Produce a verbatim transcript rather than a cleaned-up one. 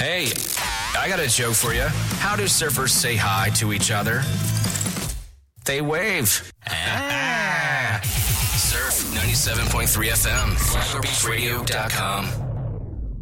Hey, I got a joke for you. How do surfers say hi to each other? They wave. Ah. Surf ninety-seven point three F M, flagler beach radio dot com.